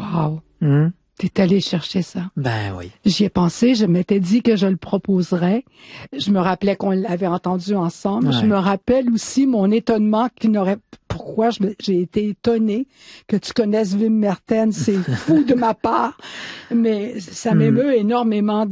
Wow! Hum? T'es allé chercher ça. Ben oui. J'y ai pensé, je m'étais dit que je le proposerais. Je me rappelais qu'on l'avait entendu ensemble. Ouais. Je me rappelle aussi mon étonnement pourquoi j'ai été étonnée que tu connaisses Wim Mertens. C'est fou de ma part, mais ça m'émeut énormément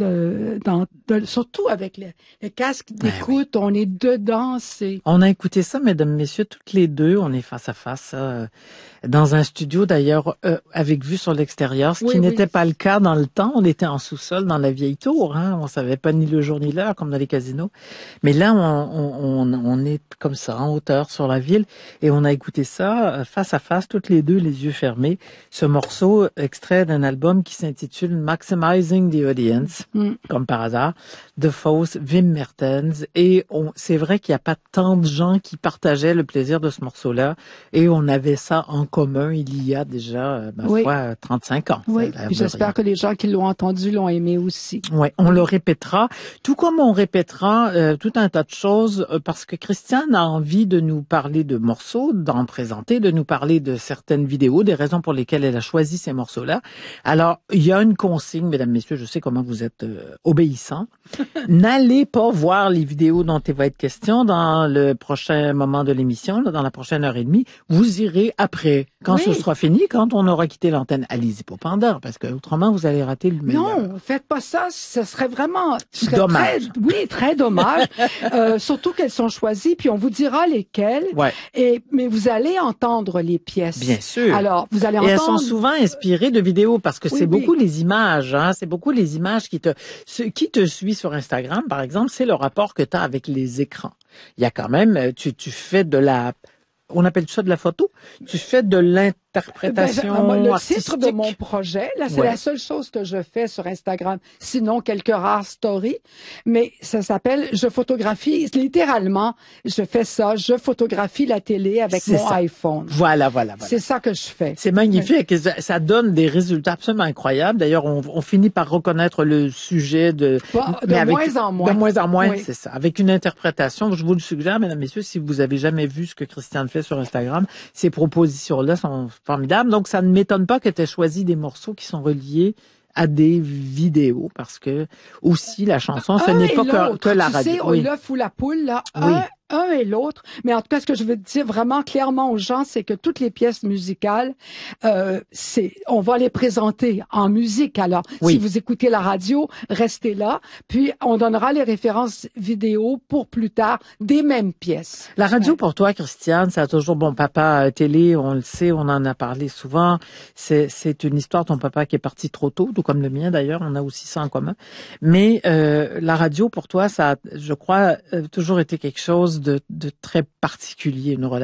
surtout avec le casque d'écoute. On est dedans, On a écouté ça, mesdames, messieurs, toutes les deux. On est face à face, dans un studio d'ailleurs, avec vue sur l'extérieur, ce qui n'était pas le cas dans le temps. On était en sous-sol dans la vieille tour, hein. On savait pas ni le jour ni l'heure, comme dans les casinos. Mais là, on est comme ça, en hauteur sur la ville, et on a écouté ça face à face, toutes les deux, les yeux fermés. Ce morceau, extrait d'un album qui s'intitule Maximizing the Audience, comme par hasard, de Fosse, Wim Mertens. Et c'est vrai qu'il n'y a pas tant de gens qui partageaient le plaisir de ce morceau-là, et on avait ça en commun il y a déjà, foi, 35 ans. Oui, puis j'espère que les gens qui l'ont entendu l'ont aimé aussi. Oui, on le répétera, tout comme on répétera tout un tas de choses, parce que Christiane a envie de nous parler de morceaux, d'en présenter, de nous parler de certaines vidéos, des raisons pour lesquelles elle a choisi ces morceaux-là. Alors, il y a une consigne, mesdames, messieurs, je sais comment vous êtes obéissants. N'allez pas voir les vidéos dont il va être question dans le prochain moment de l'émission, dans la prochaine heure et demie. Vous irez après, quand ce sera fini, quand on aura quitté l'antenne. Allez-y pas pendant, parce que autrement vous allez rater le meilleur. Non, faites pas ça. Ce serait vraiment dommage. Très dommage. Surtout qu'elles sont choisies, puis on vous dira lesquelles. Ouais. Mais vous allez entendre les pièces. Bien sûr. Alors, vous allez entendre. Et elles sont souvent inspirées de vidéos, parce que c'est beaucoup les images, hein. C'est beaucoup les images qui te suit sur Instagram, par exemple, c'est le rapport que tu as avec les écrans. Il y a quand même, tu fais on appelle ça de la photo? Tu fais de l'interprétation le artistique. titre de mon projet, là, c'est la seule chose que je fais sur Instagram. Sinon, quelques rares stories. Mais ça s'appelle « Je photographie ». Littéralement, je fais ça. Je photographie la télé avec mon iPhone. Voilà. C'est ça que je fais. C'est magnifique. Ça donne des résultats absolument incroyables. D'ailleurs, on finit par reconnaître le sujet de moins en moins. De moins en moins, c'est ça. Avec une interprétation, je vous le suggère, mesdames, messieurs, si vous avez jamais vu ce que Christiane fait sur Instagram, ces propositions-là sont formidables. Donc, ça ne m'étonne pas que tu aies choisi des morceaux qui sont reliés à des vidéos, parce que aussi la chanson, ce n'est pas que la radio. Tu sais, l'œuf ou la poule, là, un et l'autre. Mais en tout cas, ce que je veux dire vraiment clairement aux gens, c'est que toutes les pièces musicales, on va les présenter en musique. Alors, si vous écoutez la radio, restez là. Puis, on donnera les références vidéo pour plus tard des mêmes pièces. La radio, pour toi, Christiane, ça a toujours, papa télé, on le sait, on en a parlé souvent. C'est une histoire, ton papa qui est parti trop tôt, tout comme le mien d'ailleurs, on a aussi ça en commun. Mais la radio, pour toi, ça a, je crois, toujours été quelque chose de très particulier, une relation